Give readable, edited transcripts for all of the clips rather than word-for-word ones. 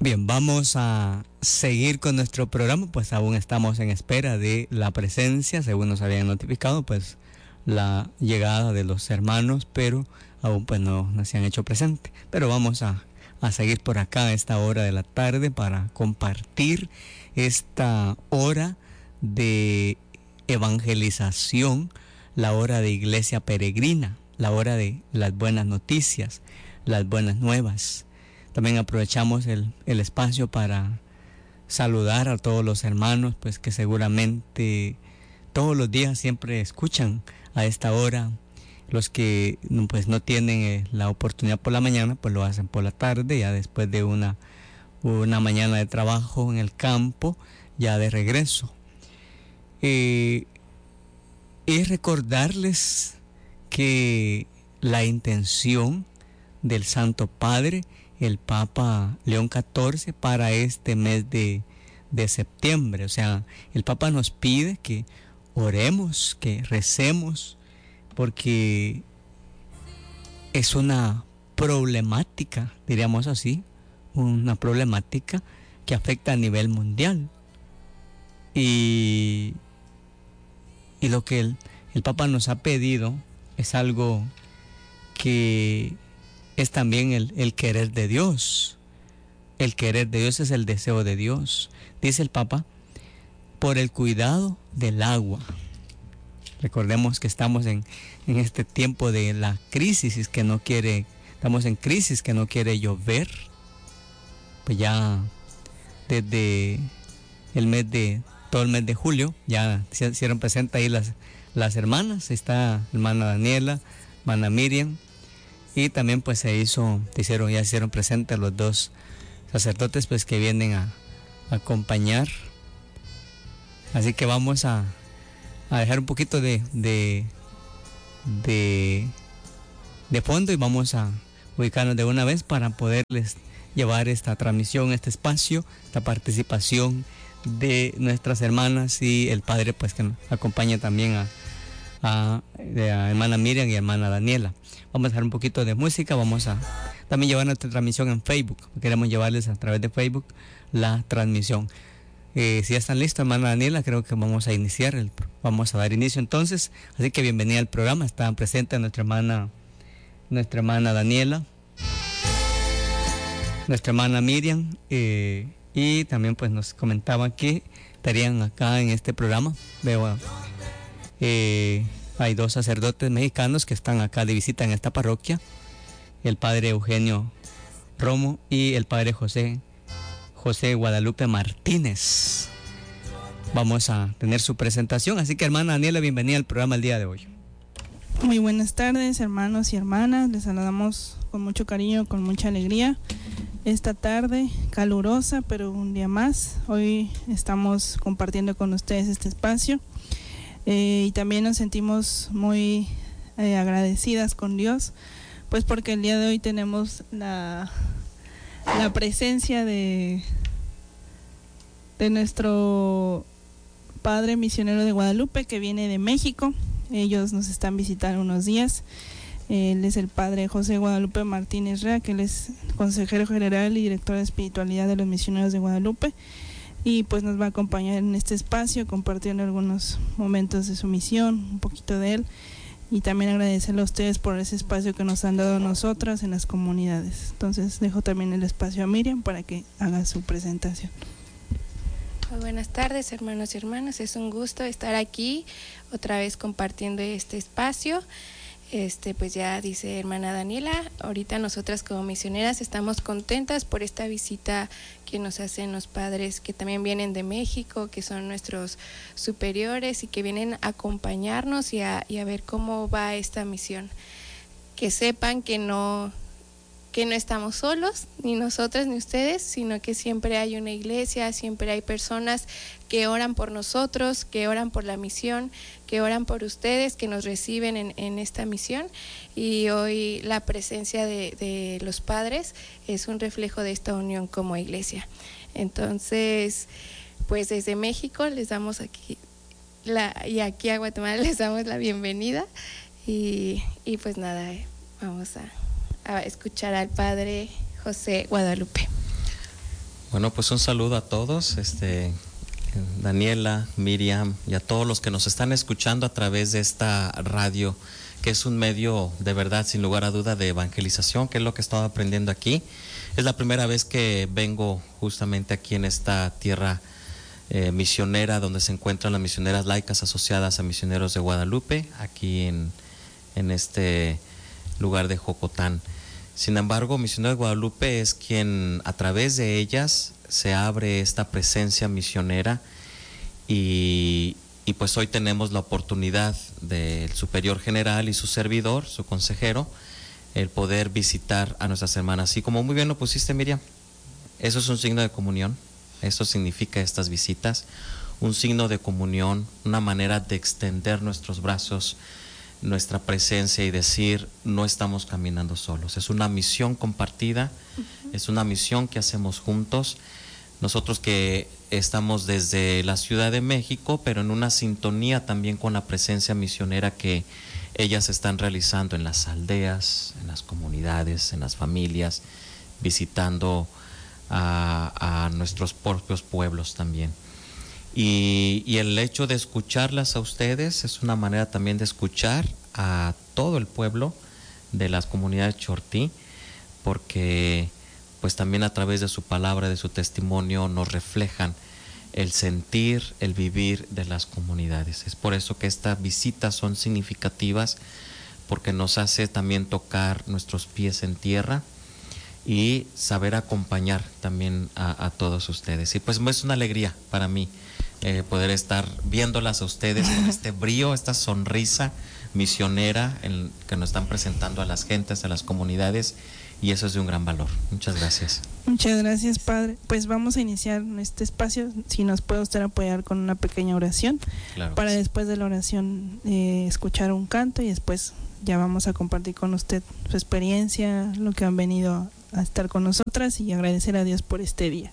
Bien, vamos a seguir con nuestro programa, pues aún estamos en espera de la presencia, según nos habían notificado, pues la llegada de los hermanos, pero aún pues no se han hecho presente. Pero vamos a seguir por acá a esta hora de la tarde para compartir esta hora de evangelización, la hora de iglesia peregrina, la hora de las buenas noticias, las buenas nuevas. También aprovechamos el espacio para saludar a todos los hermanos, pues que seguramente todos los días siempre escuchan a esta hora. Los que pues no tienen la oportunidad por la mañana, pues lo hacen por la tarde, ya después de una mañana de trabajo en el campo, ya de regreso. Y recordarles que la intención del Santo Padre, el Papa León XIV, para este mes de septiembre. O sea, el Papa nos pide que oremos, que recemos, porque es una problemática, diríamos así, una problemática que afecta a nivel mundial. Y lo que el Papa nos ha pedido es algo que es también el querer de Dios. El querer de Dios es el deseo de Dios. Dice el Papa, por el cuidado del agua. Recordemos que estamos en este tiempo de la crisis estamos en crisis que no quiere llover. Pues ya desde todo el mes de julio, ya se hicieron presentes ahí las hermanas. Está hermana Daniela, hermana Miriam, y también pues ya se hicieron presentes los dos sacerdotes pues que vienen a acompañar. Así que vamos a dejar un poquito de fondo y vamos a ubicarnos de una vez para poderles llevar esta transmisión, este espacio, esta participación de nuestras hermanas y el Padre pues que nos acompaña también a hermana Miriam y hermana Daniela. Vamos a dejar un poquito de música, vamos a también llevar nuestra transmisión en Facebook. Queremos llevarles a través de Facebook la transmisión. Si ya están listos, hermana Daniela, creo que vamos a dar inicio entonces. Así que bienvenida al programa. Está presente nuestra hermana Daniela, nuestra hermana Miriam, y también pues nos comentaban que estarían acá en este programa. Veo hay dos sacerdotes mexicanos que están acá de visita en esta parroquia, el padre Eugenio Romo y el padre José Guadalupe Martínez. Vamos a tener su presentación, así que hermana Daniela, bienvenida al programa el día de hoy. Muy buenas tardes, hermanos y hermanas, les saludamos con mucho cariño, con mucha alegría. Esta tarde calurosa, pero un día más, hoy estamos compartiendo con ustedes este espacio, y también nos sentimos muy agradecidas con Dios, pues porque el día de hoy tenemos la presencia de nuestro padre misionero de Guadalupe, que viene de México. Ellos nos están visitando unos días. Él es el padre José Guadalupe Martínez Rea, que él es consejero general y director de espiritualidad de los misioneros de Guadalupe, y pues nos va a acompañar en este espacio compartiendo algunos momentos de su misión, un poquito de él, y también agradecerle a ustedes por ese espacio que nos han dado a nosotras en las comunidades. Entonces dejo también el espacio a Miriam para que haga su presentación. Muy buenas tardes, hermanos y hermanas, es un gusto estar aquí otra vez compartiendo este espacio. Pues ya dice hermana Daniela, ahorita nosotras como misioneras estamos contentas por esta visita que nos hacen los padres que también vienen de México, que son nuestros superiores y que vienen a acompañarnos y a ver cómo va esta misión. Que sepan que no estamos solos, ni nosotras ni ustedes, sino que siempre hay una iglesia, siempre hay personas que oran por nosotros, que oran por la misión, que oran por ustedes, que nos reciben en esta misión. Y hoy la presencia de los padres es un reflejo de esta unión como iglesia. Entonces, pues desde México les damos aquí, y aquí a Guatemala les damos la bienvenida. Y pues nada, vamos a escuchar al padre José Guadalupe. Bueno, pues un saludo a todos, Daniela, Miriam y a todos los que nos están escuchando a través de esta radio, que es un medio de verdad, sin lugar a duda, de evangelización, que es lo que he estado aprendiendo aquí. Es la primera vez que vengo justamente aquí en esta tierra misionera, donde se encuentran las misioneras laicas asociadas a Misioneros de Guadalupe, aquí en este lugar de Jocotán. Sin embargo, Misioneros de Guadalupe es quien, a través de ellas, se abre esta presencia misionera y pues hoy tenemos la oportunidad del superior general y su servidor, su consejero, el poder visitar a nuestras hermanas. Y como muy bien lo pusiste, Miriam, eso es un signo de comunión, eso significa estas visitas, un signo de comunión, una manera de extender nuestros brazos, nuestra presencia y decir, no estamos caminando solos. Es una misión compartida, es una misión que hacemos juntos. Nosotros que estamos desde la Ciudad de México, pero en una sintonía también con la presencia misionera que ellas están realizando en las aldeas, en las comunidades, en las familias, visitando a nuestros propios pueblos también. Y el hecho de escucharlas a ustedes es una manera también de escuchar a todo el pueblo de las comunidades Chortí, porque pues también a través de su palabra, de su testimonio, nos reflejan el sentir, el vivir de las comunidades. Es por eso que estas visitas son significativas, porque nos hace también tocar nuestros pies en tierra y saber acompañar también a todos ustedes. Y pues es una alegría para mí poder estar viéndolas a ustedes con este brío, esta sonrisa misionera que nos están presentando a las gentes, a las comunidades, y eso es de un gran valor. Muchas gracias. Muchas gracias, Padre. Pues vamos a iniciar este espacio, si nos puede usted apoyar con una pequeña oración, Claro, para sí. después de la oración escuchar un canto y después ya vamos a compartir con usted su experiencia, lo que han venido a estar con nosotras y agradecer a Dios por este día.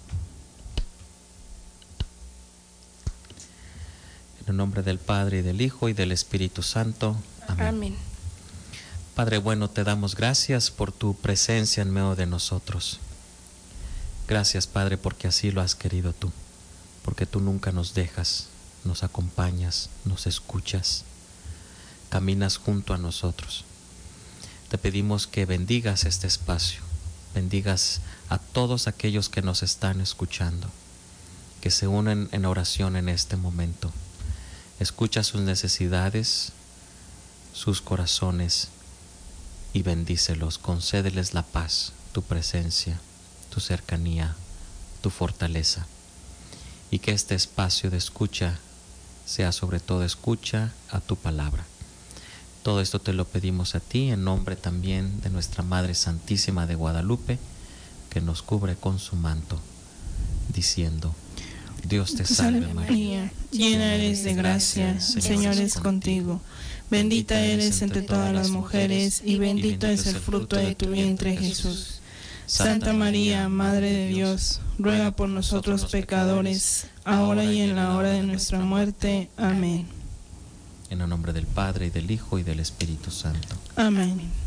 En el nombre del Padre, y del Hijo, y del Espíritu Santo. Amén. Amén. Padre bueno, te damos gracias por tu presencia en medio de nosotros. Gracias, Padre, porque así lo has querido tú, porque tú nunca nos dejas, nos acompañas, nos escuchas, caminas junto a nosotros. Te pedimos que bendigas este espacio, bendigas a todos aquellos que nos están escuchando, que se unen en oración en este momento. Escucha sus necesidades, sus corazones, y bendícelos, concédeles la paz, tu presencia, tu cercanía, tu fortaleza, y que este espacio de escucha sea sobre todo escucha a tu palabra. Todo esto te lo pedimos a ti en nombre también de nuestra Madre Santísima de Guadalupe, que nos cubre con su manto, diciendo: Dios te salve María, llena eres de gracia, el Señor es contigo. Bendita eres entre todas las mujeres y bendito es el fruto de tu vientre, Jesús. Santa María, Madre de Dios, ruega por nosotros pecadores, ahora y en la hora de nuestra muerte. Amén. En el nombre del Padre, y del Hijo, y del Espíritu Santo. Amén.